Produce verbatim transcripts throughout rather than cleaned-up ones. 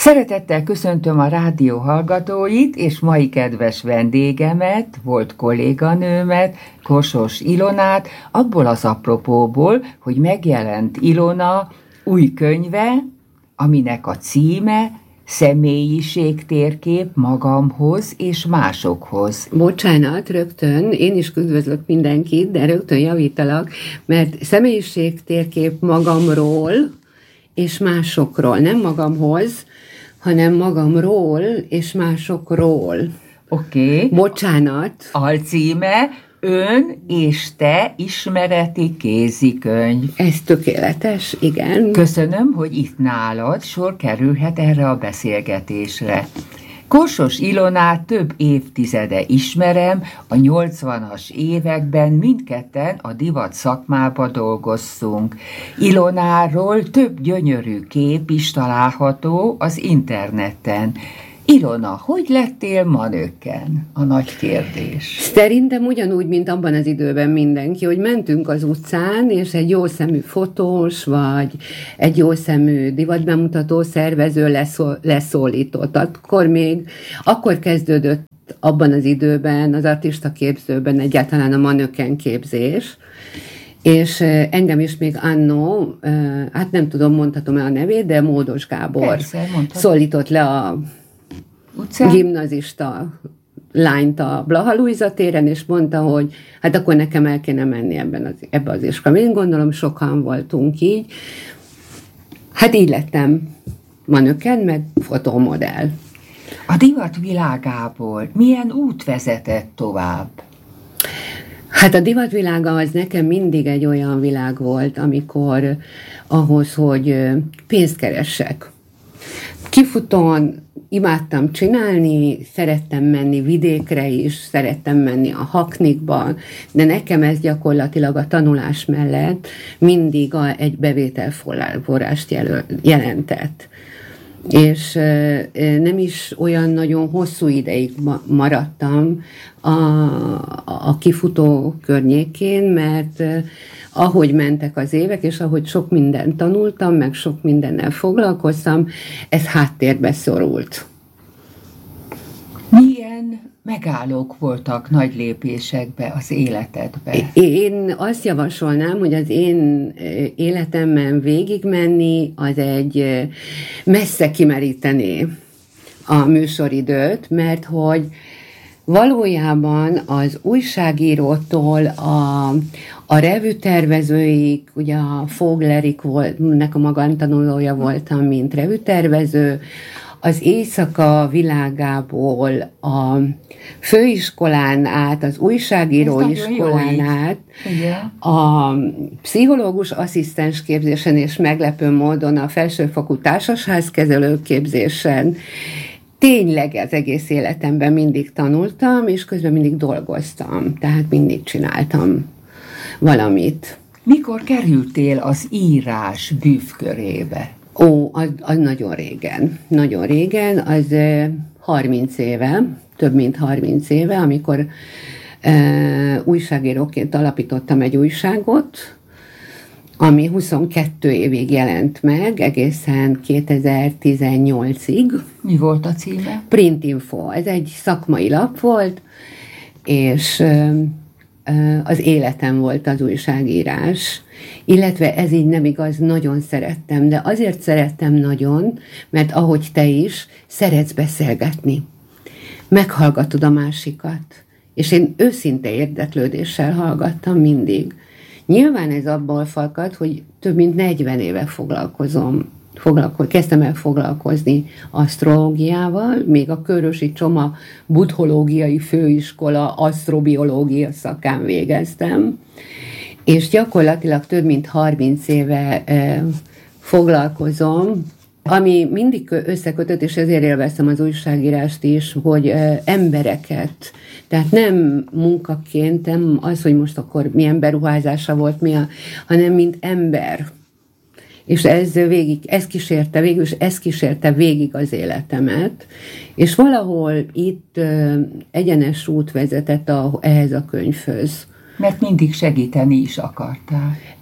Szeretettel köszöntöm a rádió hallgatóit, és mai kedves vendégemet, volt kolléganőmet, Kossos Ilonát, abból az apropóból, hogy megjelent Ilona új könyve, aminek a címe Személyiségtérkép magamhoz és másokhoz. Bocsánat, rögtön, én is üdvözlök mindenkit, de rögtön javítalak, mert személyiségtérkép magamról és másokról, nem magamhoz, hanem magamról és másokról. Oké. Okay. Bocsánat. Alcíme Ön és te ismereti kézikönyv. Ez tökéletes, igen. Köszönöm, hogy itt nálad sor kerülhet erre a beszélgetésre. Kossos Ilonát több évtizede ismerem, a nyolcvanas években mindketten a divat szakmába dolgoztunk. Ilonáról több gyönyörű kép is található az interneten. Ilona, hogy lettél manöken? A nagy kérdés. Szerintem ugyanúgy, mint abban az időben mindenki, hogy mentünk az utcán, és egy jószemű fotós, vagy egy jószemű divatbemutató szervező leszól, leszólított. Akkor még, akkor kezdődött abban az időben, az artista képzőben egyáltalán a manöken képzés, és engem is még annó, hát nem tudom, mondhatom-e a nevét, de Módos Gábor Persze, szólított le a utcán? Gimnazista lányt a Blaha Lujza téren, és mondta, hogy hát akkor nekem el kéne menni ebben az, ebbe az iskolában. Én gondolom, sokan voltunk így. Hát így lettem manöken, meg fotómodell. A divat világából milyen út vezetett tovább? Hát a divatvilága az nekem mindig egy olyan világ volt, amikor ahhoz, hogy pénzt keressek. Kifutón imádtam csinálni, szerettem menni vidékre is, szerettem menni a Haknikba, de nekem ez gyakorlatilag a tanulás mellett mindig a, egy bevételforrást jelentett. És nem is olyan nagyon hosszú ideig maradtam a, a kifutó környékén, mert ahogy mentek az évek, és ahogy sok mindent tanultam, meg sok mindennel foglalkoztam, ez háttérbe szorult. Milyen megállók voltak nagy lépésekbe az életedbe? Én azt javasolnám, hogy az én életemben végigmenni, az egy messze kimeríteni a műsoridőt, mert hogy valójában az újságírótól a, a revűtervezőig, ugye a Foglerik volt, nek a magántanulója voltam, mint revűtervező, az éjszaka világából a főiskolán át, az újságíróiskolán át, a pszichológus asszisztens képzésen és meglepő módon a felsőfokú társasházkezelő képzésen. Tényleg az egész életemben mindig tanultam, és közben mindig dolgoztam, tehát mindig csináltam valamit. Mikor kerültél az írás bűvkörébe? Ó, az, az nagyon régen. Nagyon régen, az harminc éve, több mint harminc éve, amikor e, újságíróként alapítottam egy újságot, ami huszonkettő évig jelent meg, egészen kétezer-tizennyolcig. Mi volt a címe? Print Info. Ez egy szakmai lap volt, és az életem volt az újságírás, illetve ez így nem igaz, nagyon szerettem, de azért szerettem nagyon, mert ahogy te is, szeretsz beszélgetni. Meghallgatod a másikat, és én őszinte érdeklődéssel hallgattam mindig. Nyilván ez abból fakad, hogy több mint negyven éve foglalkozom, foglalko- kezdtem el foglalkozni asztrológiával, még a Körösi Csoma Buddhológiai Főiskola asztrobiológia szakán végeztem, és gyakorlatilag több mint harminc éve e, foglalkozom, ami mindig összekötött, és ezért élveztem az újságírást is, hogy e, embereket, tehát nem munkaként, nem az, hogy most akkor milyen beruházása volt, mi a, hanem mint ember. És ez végig, ez kísérte végül, és ez kísérte végig az életemet, és valahol itt e, egyenes út vezetett a, ehhez a könyvhöz. Mert mindig segíteni is akartál.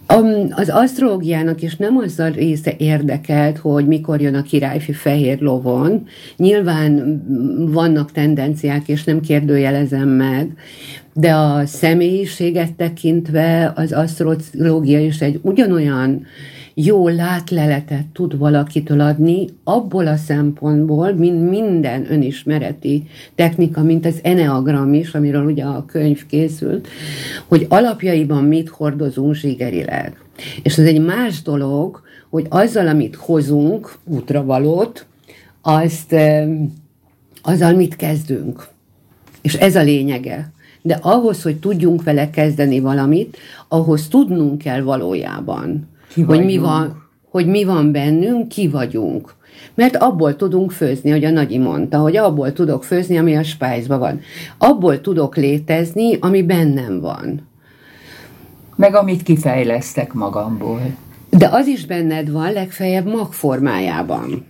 Az asztrológiának is nem az a része érdekelt, hogy mikor jön a királyfi fehér lovon. Nyilván vannak tendenciák, és nem kérdőjelezem meg, de a személyiséget tekintve az asztrológia is egy ugyanolyan jó látleletet tud valakitől adni, abból a szempontból, mint minden önismereti technika, mint az eneagram is, amiről ugye a könyv készült, hogy alapjaiban mit hordozunk zsigerileg. És ez egy más dolog, hogy azzal, amit hozunk, útravalót, azt, azzal mit kezdünk. És ez a lényege. De ahhoz, hogy tudjunk vele kezdeni valamit, ahhoz tudnunk kell valójában, hogy mi, van, hogy mi van bennünk, ki vagyunk. Mert abból tudunk főzni, hogy a Nagyi mondta, hogy abból tudok főzni, ami a spájzban van. Abból tudok létezni, ami bennem van. Meg amit kifejlesztek magamból. De az is benned van, legfeljebb magformájában.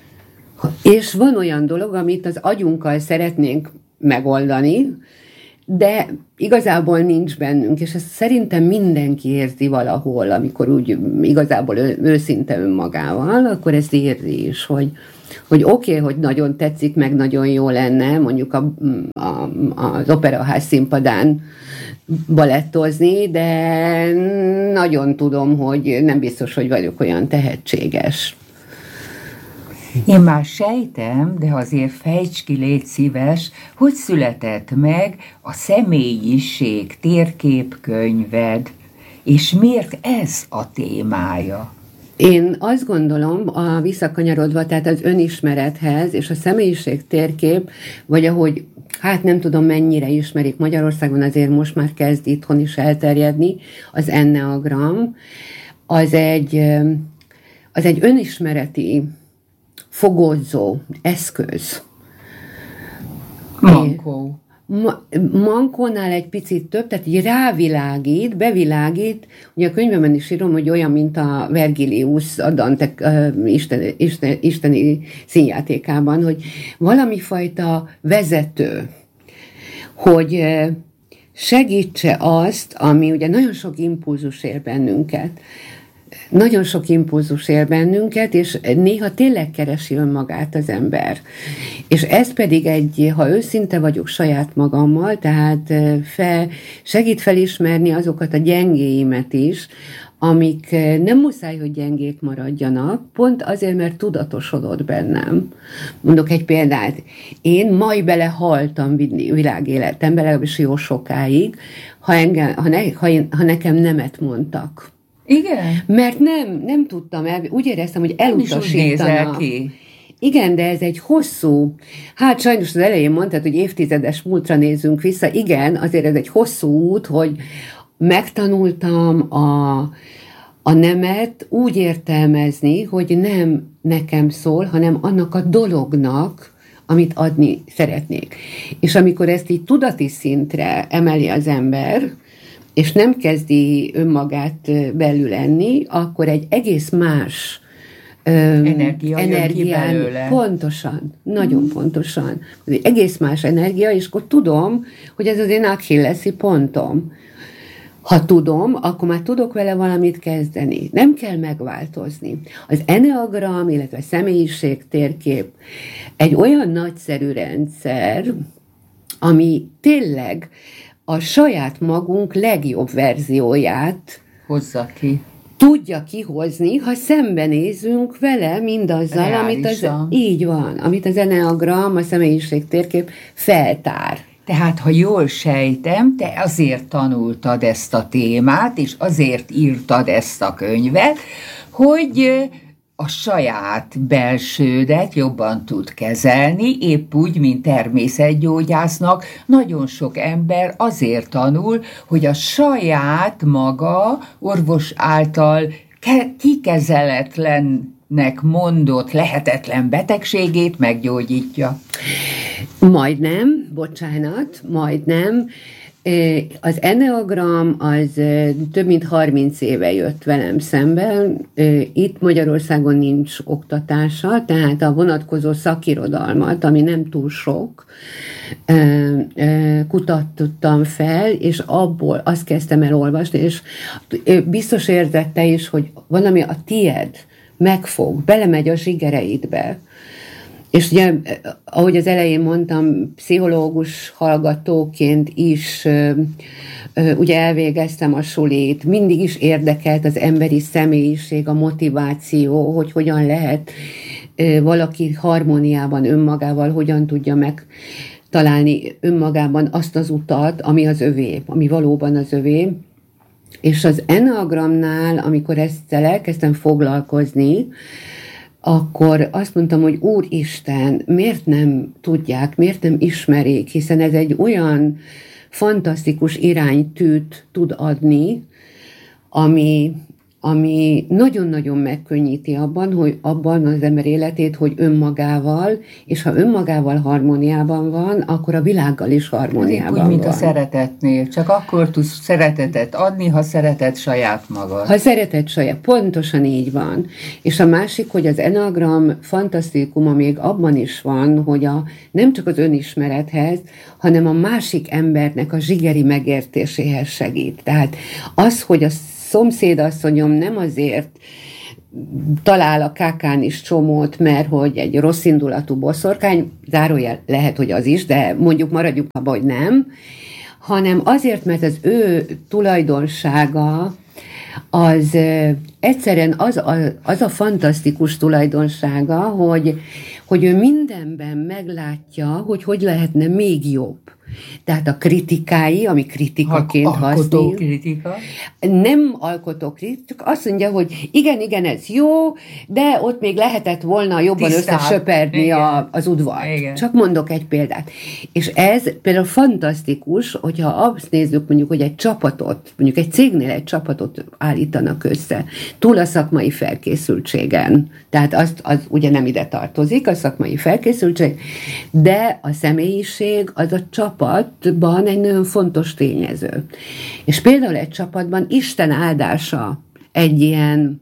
És van olyan dolog, amit az agyunkkal szeretnénk megoldani, de igazából nincs bennünk, és ezt szerintem mindenki érzi valahol, amikor úgy igazából őszinte önmagával, akkor ezt érzi is, hogy, hogy oké, okay, hogy nagyon tetszik, meg nagyon jó lenne mondjuk a, a, az operaház színpadán balettozni, de nagyon tudom, hogy nem biztos, hogy vagyok olyan tehetséges. Én már sejtem, de azért fejts ki, légy szíves, hogy született meg a személyiség térképkönyved, és miért ez a témája? Én azt gondolom, a visszakanyarodva, tehát az önismerethez és a személyiség térkép, vagy ahogy, hát nem tudom mennyire ismerik Magyarországon, azért most már kezd itthon is elterjedni, az enneagram, az egy, az egy önismereti fogódzó eszköz. Mankó. Ma, mankónál egy picit több, tehát így rávilágít, bevilágít, ugye a könyvemben is írom, hogy olyan, mint a Vergilius a Dante uh, isten, isten, isteni színjátékában, hogy valami fajta vezető, hogy uh, segítse azt, ami ugye nagyon sok impulzus ér bennünket, Nagyon sok impulzus ér bennünket, és néha tényleg keresi önmagát az ember. És ez pedig egy, ha őszinte vagyok saját magammal, tehát fel, segít felismerni azokat a gyengéimet is, amik nem muszáj, hogy gyengék maradjanak, pont azért, mert tudatosodott bennem. Mondok egy példát. Én majd belehaltam világéletembe, legalábbis jó sokáig, ha, engem, ha, ne, ha, én, ha nekem nemet mondtak. Igen? Mert nem, nem tudtam el, úgy éreztem, hogy elutasítanak. Ki. Igen, de ez egy hosszú, hát sajnos az elején mondtad, hogy évtizedes múltra nézzünk vissza, igen, azért ez egy hosszú út, hogy megtanultam a, a nemet úgy értelmezni, hogy nem nekem szól, hanem annak a dolognak, amit adni szeretnék. És amikor ezt így tudati szintre emeli az ember, és nem kezdi önmagát belül enni, akkor egy egész más energia energián, pontosan, nagyon hmm. pontosan. Egy egész más energia, és akkor tudom, hogy ez az én achilleszi pontom. Ha tudom, akkor már tudok vele valamit kezdeni. Nem kell megváltozni. Az enneagram, illetve személyiség térkép egy olyan nagyszerű rendszer, ami tényleg a saját magunk legjobb verzióját hozza ki. Tudja kihozni, ha szembenézünk vele mindazzal, Reálisan. amit az, így van, amit az enneagram, a személyiség térkép feltár. Tehát, ha jól sejtem, te azért tanultad ezt a témát, és azért írtad ezt a könyvet, hogy a saját belsődet jobban tud kezelni, épp úgy, mint természetgyógyásznak. Nagyon sok ember azért tanul, hogy a saját maga orvos által kikezeletlennek mondott lehetetlen betegségét meggyógyítja. Majdnem, bocsánat, majdnem. Az enneagram az több mint harminc éve jött velem szemben. Itt Magyarországon nincs oktatása, tehát a vonatkozó szakirodalmat, ami nem túl sok, kutattam fel, és abból azt kezdtem el olvasni, és biztos érzette is, hogy valami a tied megfog, belemegy a zsigereidbe. És ugye, ahogy az elején mondtam, pszichológus hallgatóként is ugye elvégeztem a sulit, mindig is érdekelt az emberi személyiség, a motiváció, hogy hogyan lehet valaki harmóniában önmagával, hogyan tudja megtalálni önmagában azt az utat, ami az övé, ami valóban az övé. És az enneagramnál, amikor ezzel elkezdtem foglalkozni, akkor azt mondtam, hogy Úristen, miért nem tudják, miért nem ismerik, hiszen ez egy olyan fantasztikus iránytűt tud adni, ami, ami nagyon-nagyon megkönnyíti abban, hogy abban az ember életét, hogy önmagával, és ha önmagával harmóniában van, akkor a világgal is harmóniában úgy, mint van. a szeretetnél. Csak akkor tudsz szeretetet adni, ha szereted saját magad. Ha szereted saját, pontosan így van. És a másik, hogy az enneagram fantasztikuma még abban is van, hogy a, nem csak az önismerethez, hanem a másik embernek a zsigeri megértéséhez segít. Tehát az, hogy a szomszédasszonyom nem azért talál a kákán is csomót, mert hogy egy rosszindulatú boszorkány, zárójel lehet, hogy az is, de mondjuk maradjunk abban, hogy nem, hanem azért, mert az ő tulajdonsága az egyszerűen az a, az a fantasztikus tulajdonsága, hogy, hogy ő mindenben meglátja, hogy hogy lehetne még jobb. Tehát a kritikái, ami kritikaként Al- alkotó használ. kritika. Nem alkotó kritika, csak azt mondja, hogy igen, igen, ez jó, de ott még lehetett volna jobban Tisztább. összesöperni a, az udvart. Igen. Csak mondok egy példát. És ez például fantasztikus, hogyha azt nézzük mondjuk, hogy egy csapatot, mondjuk egy cégnél egy csapatot állítanak össze, túl a szakmai felkészültségen. Tehát azt, az ugye nem ide tartozik, a szakmai felkészültség, de a személyiség az a csapatban egy nagyon fontos tényező. És például egy csapatban Isten áldása egy ilyen,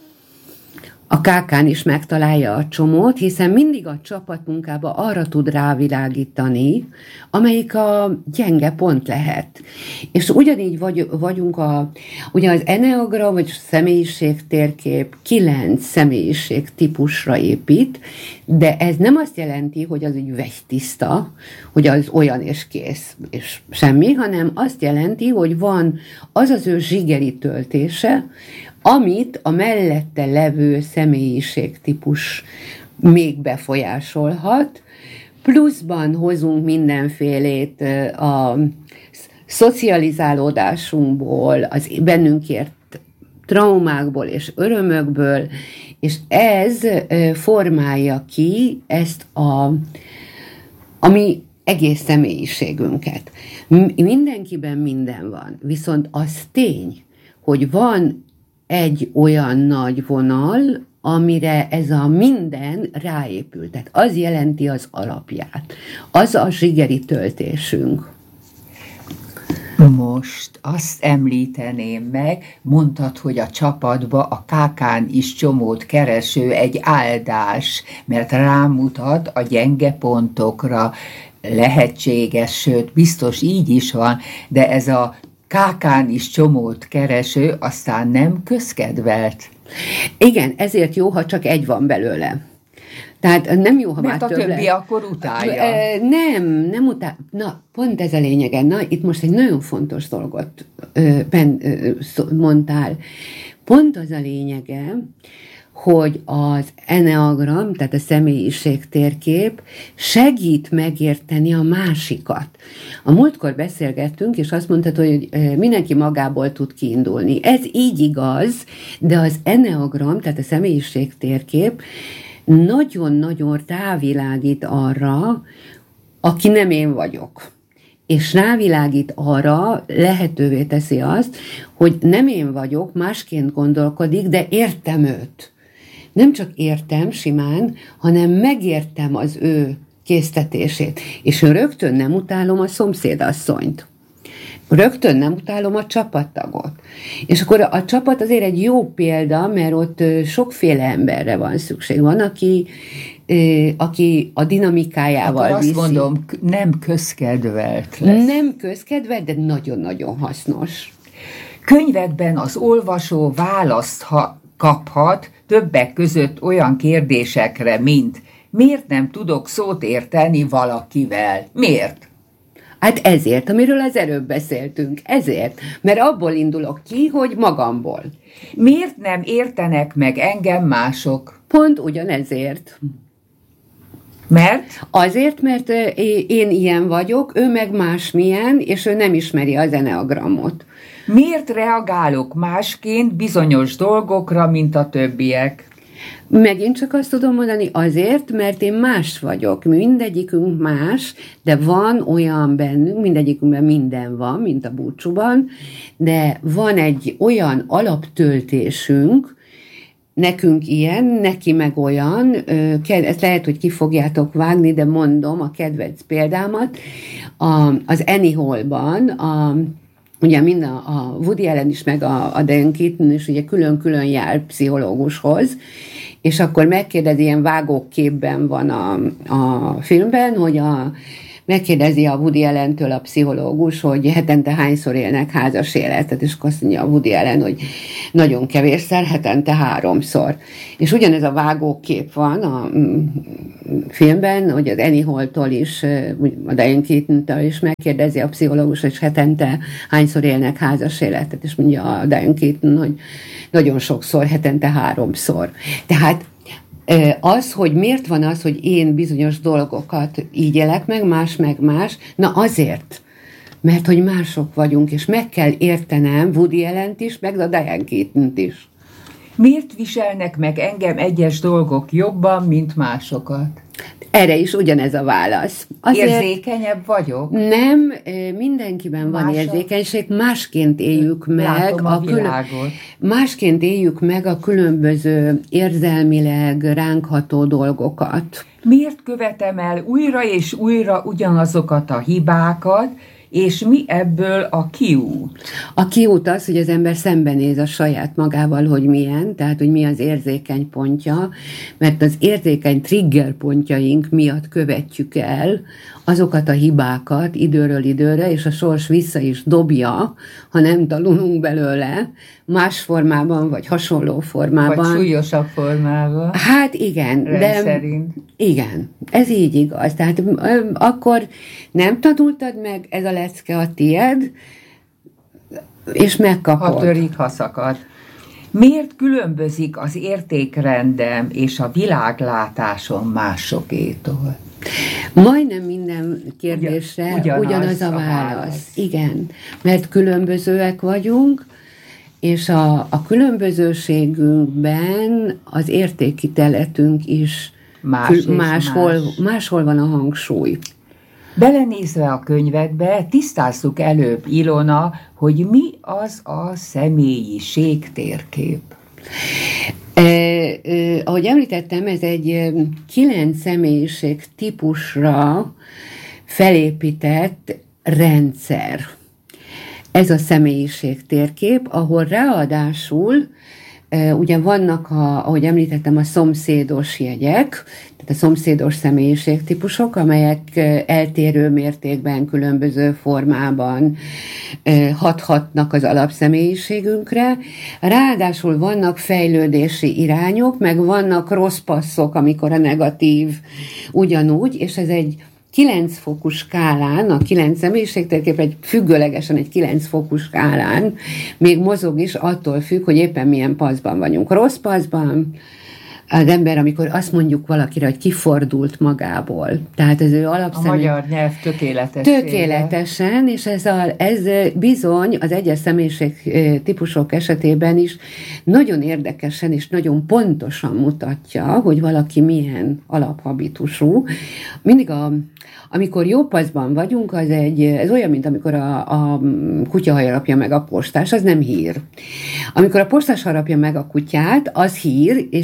a kákán is megtalálja a csomót, hiszen mindig a csapatmunkába arra tud rávilágítani, amelyik a gyenge pont lehet. És ugyanígy vagy, vagyunk a, ugye az enneagram, vagy személyiségtérkép kilenc személyiség típusra épít, de ez nem azt jelenti, hogy az úgy vegytiszta, hogy az olyan és kész, és semmi, hanem azt jelenti, hogy van az az ő zsigeri töltése, amit a mellette levő személyiségtípus még befolyásolhat, pluszban hozunk mindenfélét a szocializálódásunkból, az bennünk ért traumákból és örömökből, és ez formálja ki ezt a, a mi egész személyiségünket. Mindenkiben minden van, viszont az tény, hogy van egy olyan nagy vonal, amire ez a minden ráépül. Tehát az jelenti az alapját. Az a zsigeri töltésünk. Most azt említeném meg, mondtad, hogy a csapatba a kákán is csomót kereső egy áldás, mert rámutat a gyenge pontokra, lehetséges, sőt, biztos így is van, de ez a kákán is csomót kereső, aztán nem közkedvelt. Igen, ezért jó, ha csak egy van belőle. Tehát nem jó, ha mert már a több többi le... akkor utálja. Nem, nem utálja. Na, pont ez a lényege. Na, itt most egy nagyon fontos dolgot ö, ben, ö, mondtál. Pont az a lényege, hogy az enneagram, tehát a személyiség térkép segít megérteni a másikat. A múltkor beszélgettünk, és azt mondtad, hogy mindenki magából tud kiindulni. Ez így igaz, de az enneagram, tehát a személyiség térkép nagyon-nagyon rávilágít arra, aki nem én vagyok. És rávilágít arra, lehetővé teszi azt, hogy nem én vagyok, másként gondolkodik, de értem őt. Nem csak értem simán, hanem megértem az ő késztetését. És rögtön nem utálom a szomszédasszonyt. Rögtön nem utálom a csapattagot. És akkor a csapat azért egy jó példa, mert ott sokféle emberre van szükség. Van, aki, aki a dinamikájával akkor viszi. Azt mondom, nem közkedvelt lesz. Nem közkedvelt, de nagyon-nagyon hasznos. Könyvekben az olvasó választ ha kaphat többek között olyan kérdésekre, mint miért nem tudok szót érteni valakivel? Miért? Hát ezért, amiről az előbb beszéltünk, ezért, mert abból indulok ki, hogy magamból. Miért nem értenek meg engem mások? Pont ugyanezért. Mert? Azért, mert én ilyen vagyok, ő meg másmilyen, és ő nem ismeri az eneagramot. Miért reagálok másként bizonyos dolgokra, mint a többiek? Megint csak azt tudom mondani, azért, mert én más vagyok. Mindegyikünk más, de van olyan bennünk, mindegyikünkben minden van, mint a búcsúban, de van egy olyan alaptöltésünk, nekünk ilyen, neki meg olyan, ezt lehet, hogy ki fogjátok vágni, de mondom a kedvenc példámat, az Annie Hall-ban, a ugye mind a, a Woody Allen is, meg a, a Diane Keaton is ugye külön-külön jár pszichológushoz, és akkor megkérdezi, ilyen vágóképben van a, a filmben, hogy a, megkérdezi a Woody Allentől a pszichológus, hogy hetente hányszor élnek házas életet, és akkor azt mondja a Woody Allen, hogy nagyon kevésszer, hetente háromszor. És ugyanez a vágókép van a filmben, hogy az Annie Hall-tól is, a Diane Keaton-től is megkérdezi a pszichológus, hogy hetente hányszor élnek házas életet, és mondja a Diane Keaton, hogy nagyon sokszor, hetente háromszor. Tehát az, hogy miért van az, hogy én bizonyos dolgokat így élek meg, más meg más, na azért, mert hogy mások vagyunk, és meg kell értenem Woody Allent is, meg a Diane Keatont is. Miért viselnek meg engem egyes dolgok jobban, mint másokat? Erre is ugyanez a válasz. Azért érzékenyebb vagyok? Nem, mindenkiben van Mása? érzékenység, másként éljük meg a, a világot. Külön, másként éljük meg a különböző érzelmileg ránk ható dolgokat. Miért követem el újra és újra ugyanazokat a hibákat, és mi ebből a kiút? A kiút az, hogy az ember szembenéz a saját magával, hogy milyen, tehát, hogy mi az érzékeny pontja, mert az érzékeny trigger pontjaink miatt követjük el azokat a hibákat időről időre, és a sors vissza is dobja, ha nem tanulunk belőle, más formában, vagy hasonló formában. Vagy súlyosabb formában. Hát igen. De szerint. Igen, ez így igaz. Tehát akkor nem tanultad meg, ez a lecke a tied, és megkapod. Ha törik, ha szakad. Miért különbözik az értékrendem és a világlátásom másokétól? Majdnem minden kérdésre Ugyan, ugyanaz, ugyanaz a válasz. a válasz. Igen, mert különbözőek vagyunk, és a, a különbözőségünkben az értékítéletünk is más kül, máshol, más. máshol van a hangsúly. Belenézve a könyvekbe, tisztázzuk előbb, Ilona, hogy mi az a személyiség térkép. Eh, eh, ahogy említettem, ez egy kilenc személyiség típusra felépített rendszer. Ez a személyiség térkép, ahol ráadásul ugye vannak, a, ahogy említettem, a szomszédos jegyek, tehát a szomszédos személyiségtípusok, amelyek eltérő mértékben, különböző formában hathatnak az alapszemélyiségünkre. Ráadásul vannak fejlődési irányok, meg vannak rossz passzok, amikor a negatív ugyanúgy, és ez egy kilenc fokú skálán, a kilenc személyiségtérkép egy függőlegesen egy kilenc fokú skálán még mozog is, attól függ, hogy éppen milyen paszban vagyunk. Rossz paszban az ember, amikor azt mondjuk valakire, hogy kifordult magából. Tehát az ő alapszemély... A magyar nyelv tökéletes. Tökéletesen, és ez, a, ez bizony az egyes személyiség típusok esetében is nagyon érdekesen és nagyon pontosan mutatja, hogy valaki milyen alaphabitusú. Mindig a amikor jó paszban vagyunk, az egy, ez olyan, mint amikor a, a kutya harapja meg a postás, az nem hír. Amikor a postás harapja meg a kutyát, az hír, és a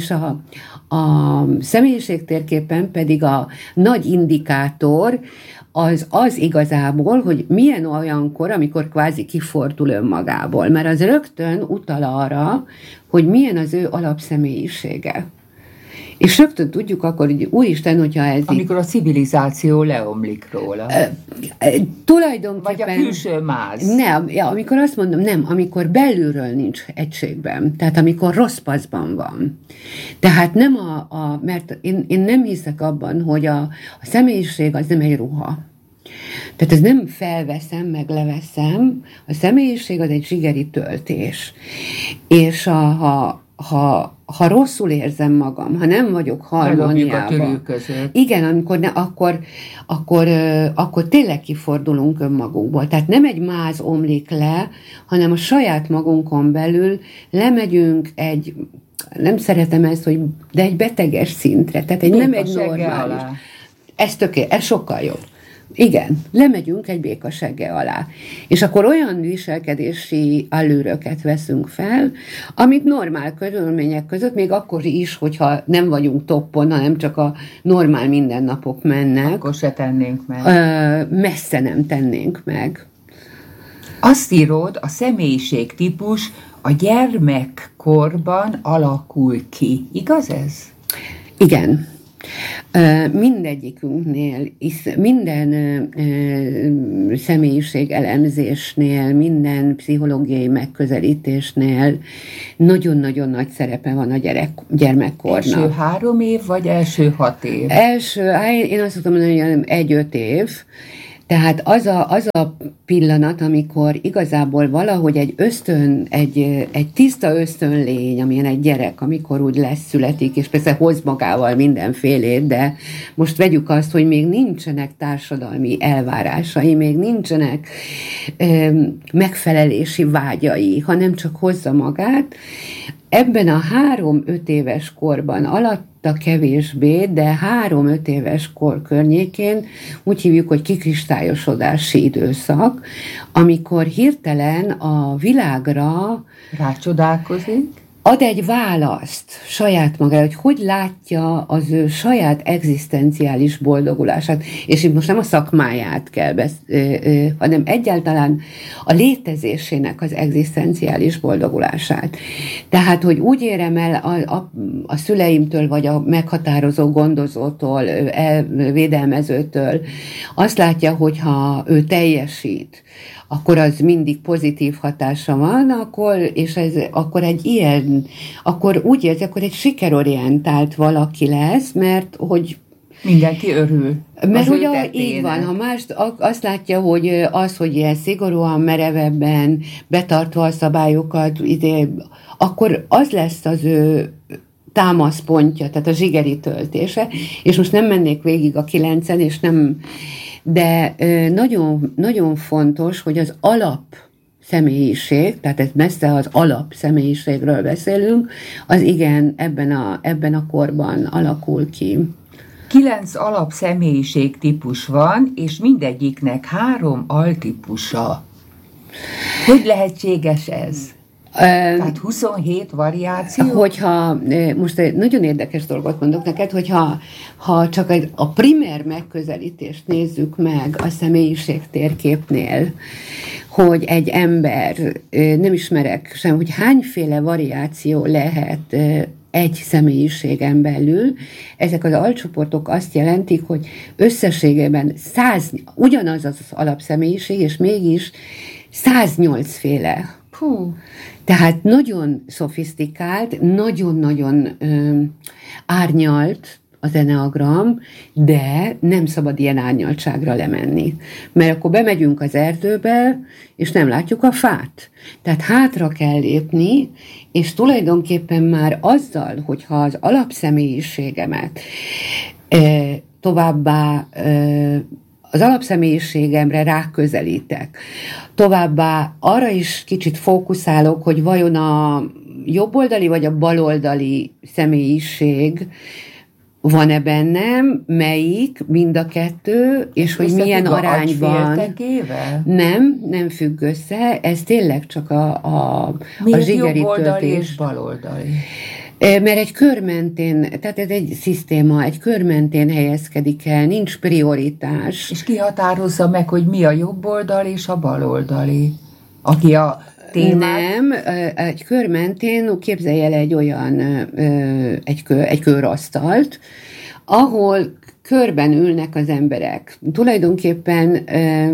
a személyiségtérképen pedig a nagy indikátor az az igazából, hogy milyen olyankor, amikor kvázi kifordul önmagából, mert az rögtön utal arra, hogy milyen az ő alapszemélyisége. És rögtön tudjuk akkor, hogy úristen, hogyha ez... Amikor a civilizáció leomlik róla. E, e, tulajdonképpen... Vagy a külső máz. Nem, ja, amikor azt mondom, nem, amikor belülről nincs egységben, tehát amikor rossz paszban van. Tehát nem a... a mert én, én nem hiszek abban, hogy a, a személyiség az nem egy ruha. Tehát ez nem felveszem, meg leveszem, a személyiség az egy zsigeri töltés. És a, ha Ha, ha rosszul érzem magam, ha nem vagyok harmóniában, igen, amikor ne, akkor, akkor, akkor tényleg kifordulunk önmagunkból. Tehát nem egy máz omlik le, hanem a saját magunkon belül lemegyünk egy, nem szeretem ezt, hogy, de egy beteges szintre, tehát egy, nem egy normális. Ez tökéletes, ez sokkal jobb. Igen, lemegyünk egy békasegge alá. És akkor olyan viselkedési allőröket veszünk fel, amit normál körülmények között, még akkor is, hogyha nem vagyunk toppon, hanem csak a normál mindennapok mennek. Akkor se tennénk meg. Messze nem tennénk meg. Azt írod, a személyiség típus a gyermekkorban alakul ki. Igaz ez? Igen. Mindegyikünknél, minden személyiség elemzésnél, minden pszichológiai megközelítésnél nagyon-nagyon nagy szerepe van a gyerek, gyermekkornak. Első három év, vagy első hat év? Első, én azt tudom mondani, hogy egy-öt év. Tehát az a, az a pillanat, amikor igazából valahogy egy ösztön, egy, egy tiszta ösztönlény, amilyen egy gyerek, amikor úgy lesz, születik, és persze hoz magával mindenfélét, de most vegyük azt, hogy még nincsenek társadalmi elvárásai, még nincsenek ö, megfelelési vágyai, hanem csak hozza magát. Ebben a három-öt éves korban alatta kevésbé, de három-öt éves kor környékén úgy hívjuk, hogy kikristályosodási időszak, amikor hirtelen a világra rácsodálkozik, ad egy választ saját magára, hogy hogy látja az ő saját egzisztenciális boldogulását, és itt most nem a szakmáját kell, besz- hanem egyáltalán a létezésének az egzisztenciális boldogulását. Tehát, hogy úgy érem el a, a, a szüleimtől, vagy a meghatározó gondozótól, el, védelmezőtől, azt látja, hogyha ő teljesít, akkor az mindig pozitív hatása van, akkor, és ez, akkor egy ilyen, akkor úgy érzi, akkor egy sikerorientált valaki lesz, mert hogy mindenki örül. Mert ugye így van, ha más azt látja, hogy az, hogy ilyen szigorúan, merevebben betartva a szabályokat, ide, akkor az lesz az ő támaszpontja, tehát a zsigeri töltése, és most nem mennék végig a kilencen, és nem, de nagyon, nagyon fontos, hogy az alap személyiség, tehát ez messze az alap személyiségről beszélünk, az igen, ebben a, ebben a korban alakul ki. Kilenc alap személyiség típus van, és mindegyiknek három altípusa. Hogy lehetséges ez? Tehát huszonhét variáció? Hogyha, most egy nagyon érdekes dolgot mondok neked, hogyha ha csak a primer megközelítést nézzük meg a személyiség térképnél, hogy egy ember, nem ismerek sem, hogy hányféle variáció lehet egy személyiségen belül, ezek az alcsoportok azt jelentik, hogy összességében száz, ugyanaz az alapszemélyiség, és mégis száznyolc féle. Hú. Tehát nagyon szofisztikált, nagyon-nagyon ö, árnyalt az eneagram, de nem szabad ilyen árnyaltságra lemenni. Mert akkor bemegyünk az erdőbe, és nem látjuk a fát. Tehát hátra kell lépni, és tulajdonképpen már azzal, hogyha az alapszemélyiségemet ö, továbbá ö, az alapszemélyiségemre ráközelítek. Továbbá arra is kicsit fókuszálok, hogy vajon a jobboldali vagy a baloldali személyiség van-e bennem, melyik, mind a kettő, és hogy milyen arányban. Nem, nem függ össze, ez tényleg csak a, a, a zsigeri jobboldali töltés. És baloldali? Mert egy kör mentén, tehát ez egy szisztéma, egy kör mentén helyezkedik el, nincs prioritás. És ki határozza meg, hogy mi a jobb oldal és a bal oldali? Aki a témát... Nem, egy kör mentén képzelj el egy olyan, egy, kör, egy körasztalt, ahol körben ülnek az emberek. Tulajdonképpen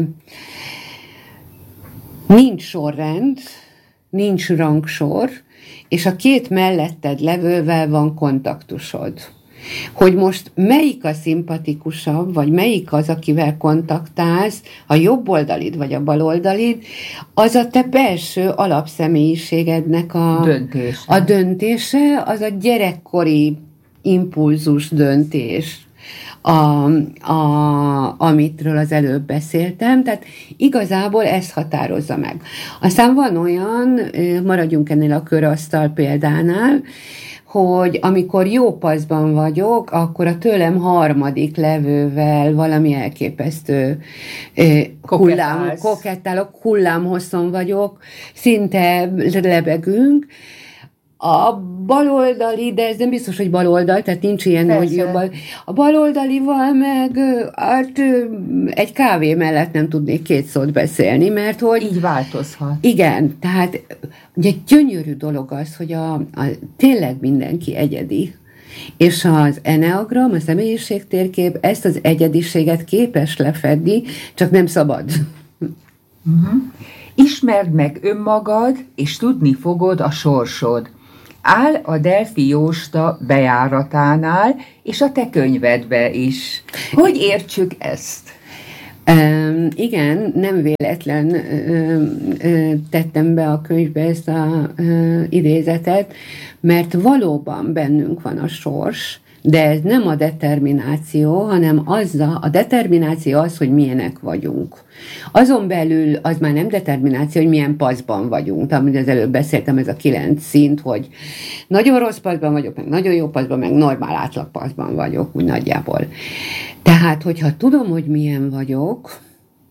nincs sorrend, nincs rangsor, és a két melletted levővel van kontaktusod. Hogy most melyik a szimpatikusabb, vagy melyik az, akivel kontaktálsz, a jobb oldalid, vagy a bal oldalid, az a te belső alapszemélyiségednek a döntése. A döntése, az a gyerekkori impulzus döntés, A, a, amitről az előbb beszéltem, tehát igazából ez határozza meg. Aztán van olyan, maradjunk ennél a körasztal példánál, hogy amikor jó paszban vagyok, akkor a tőlem harmadik levővel valami elképesztő hullám, kokettálok, hullámhosszon vagyok, szinte lebegünk. A baloldali, de ez nem biztos, hogy baloldal, tehát nincs ilyen, persze, hogy jobb. A baloldalival meg hát, egy kávé mellett nem tudnék két szót beszélni, mert hogy... Így változhat. Igen, tehát ugye gyönyörű dolog az, hogy a, a, tényleg mindenki egyedi. És az enneagram, a személyiségtérkép ezt az egyediséget képes lefedni, csak nem szabad. Uh-huh. Ismerd meg önmagad, és tudni fogod a sorsod. Áll a Delfi Jósta bejáratánál, és a te könyvedbe is. Hogy értsük ezt? Um, igen, nem véletlen uh, uh, tettem be a könyvbe ezt a uh, idézetet, mert valóban bennünk van a sors, de ez nem a determináció, hanem az a, a determináció az, hogy milyenek vagyunk. Azon belül az már nem determináció, hogy milyen paszban vagyunk. Amit az előbb beszéltem, ez a kilenc szint, hogy nagyon rossz paszban vagyok, meg nagyon jó paszban, meg normál átlag paszban vagyok, úgy nagyjából. Tehát, hogyha tudom, hogy milyen vagyok,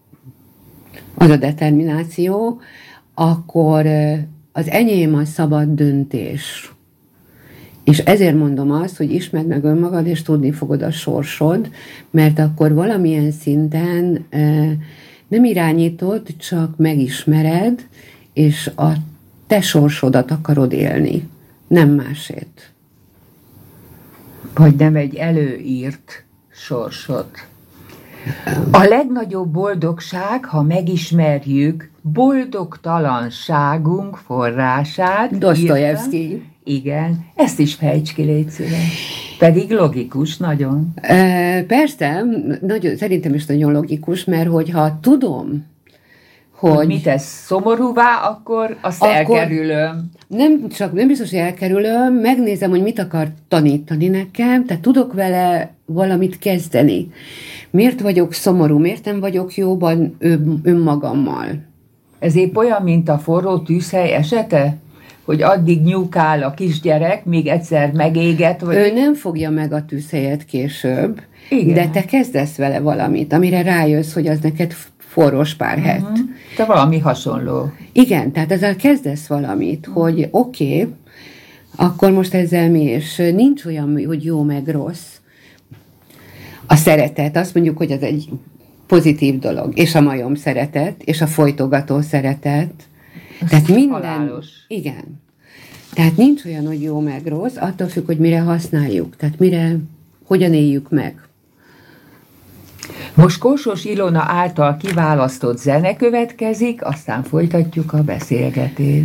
az a determináció, akkor az enyém a szabad döntés. És ezért mondom azt, hogy ismerd meg önmagad, és tudni fogod a sorsod, mert akkor valamilyen szinten e, nem irányítod, csak megismered, és a te sorsodat akarod élni, nem másét. Vagy nem egy előírt sorsot. A legnagyobb boldogság, ha megismerjük boldogtalanságunk forrását. Dostoyevsky. Igen, ezt is fejts ki, légy szíves. Pedig logikus, nagyon. E, persze, nagyon, szerintem is nagyon logikus, mert hogyha tudom, hogy... hogy mit tesz szomorúvá, akkor azt akkor elkerülöm. Nem csak, nem biztos, hogy elkerülöm, megnézem, hogy mit akar tanítani nekem, tehát tudok vele valamit kezdeni. Miért vagyok szomorú, miért nem vagyok jóban ön, önmagammal? Ez épp olyan, mint a forró tűzhely esete? Hogy addig nyúkál a kisgyerek, míg egyszer megéget, vagy... Ő nem fogja meg a tűzhelyet később, igen, de te kezdesz vele valamit, amire rájössz, hogy az neked forrós párhet. Uh-huh. Te valami hasonló. Igen, tehát ezzel kezdesz valamit, uh-huh. hogy oké, okay, akkor most ezzel mi, és nincs olyan, hogy jó meg rossz. A szeretet, azt mondjuk, hogy az egy pozitív dolog, és a majom szeretet, és a folytogató szeretet. Ez tehát minden... halálos. Igen. Tehát nincs olyan, hogy jó meg rossz, attól függ, hogy mire használjuk. Tehát mire, hogyan éljük meg. Most Kósos Ilona által kiválasztott zene következik, aztán folytatjuk a beszélgetést.